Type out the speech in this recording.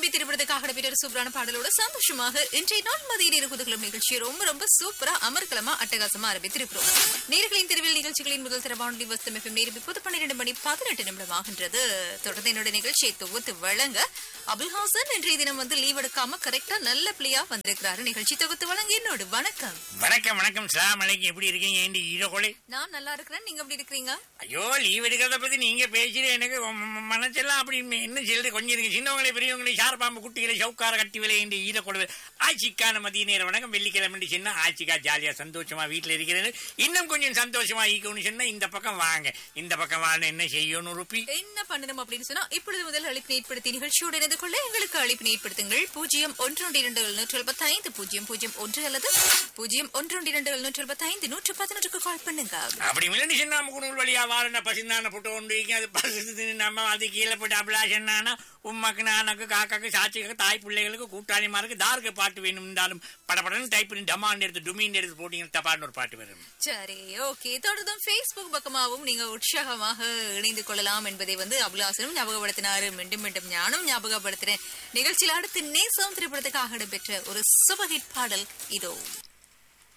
தம்பி திரைப்படத்துக்காக நடைபெற்ற சூப்பரான பாடலோட சந்தோஷமாக இன்றைய நாள் மதிய நேர குதகலம் நிகழ்ச்சியை ரொம்ப சூப்பரா அமர்கலமா அட்டகாசமா ஆரம்பித்திருக்கிறோம். நேர்களின் தெருவில் நிகழ்ச்சிகளின் முதல் தர வானொலி வசம் FM நேரம் இப்போது 12 மணி 18 நிமிடம் ஆகின்றது. தொடர்ந்து என்னோட நிகழ்ச்சியை தொகுத்து வழங்க அபுல்ஹாசன் இன்றைய தினம் லீவ் எடுக்காம கரெக்டா நல்ல பிள்ளையா வந்திருக்கிறாரு. நிகழ்ச்சி தொகுத்து வழங்க என்னோட வணக்கம். வணக்கம் சலாம் அலைக்கும். எப்படி இருக்கீங்க? நான் நல்லா இருக்கிறேன். நீங்க எப்படி இருக்கிறீங்க? ஐயோ, லீவ் எடுக்கிறத பத்தி நீங்க பேசிட்டு எனக்கு மனசெல்லாம் அப்படி என்ன சொல்றது கொஞ்சம் இருக்கு. சின்னவங்களை பெரியவங்களை சார்பாம்பு குட்டிகளை சவுக்கார கட்டி விலை என்று ஈரக்கொள்ள ஆட்சிக்கான மதிய நேர வணக்கம். வெள்ளிக்கிழமை சின்ன ஆட்சிக்கா ஜாலியா சந்தோஷமா வீட்டுல இருக்கிறது. இன்னும் கொஞ்சம் சந்தோஷமா ஈக்கணும்னு சொன்னா இந்த பக்கம் வாங்க. இந்த பக்கம் வாங்க என்ன செய்யணும் ரூபி என்ன பண்ணணும் அப்படின்னு சொன்னா இப்பொழுது முதல் அழைப்பு ஏற்படுத்தி நிகழ்ச்சியோடு இணைந்து கொள்ள எங்களுக்கு அழைப்பு ஏற்படுத்துங்கள். 012725 001 அல்லது 012725 கால் பண்ணுங்க. அப்படி மில்லி சின்ன முகநூல் வழியா வாரன பசிந்தான போட்டு கொண்டு அது பசு நம்ம அது கீழே போட்டு அபிலாஷன்னா உம்மாக்கு நானக்கு காக்காக்கு சாட்சிக்கு தாய் பிள்ளைகளுக்கு கூட்டாளிமாருக்கு தார்க்கு பாட்டு வேணும் இருந்தாலும் படப்படன்னு டைப் பண்ணி டமான் எடுத்து டுமீன் எடுத்து போட்டீங்கன்னா தப்பான்னு ஒரு பாட்டு வரும். சரி, ஓகே. தொடர்ந்தும் Facebook பக்கமாகவும் நீங்க உற்சாகமாக இணைந்து கொள்ளலாம் என்பதை அபிலாசனும் ஞாபகப்படுத்தினாரு. மீண்டும் ஞானும் ஞாபகப்படுத்துறேன். நிகழ்ச்சியில் அடுத்து நேசம் திரைப்படத்துக்காக இடம்பெற்ற ஒரு சூப்பர் ஹிட் பாடல் இதோ.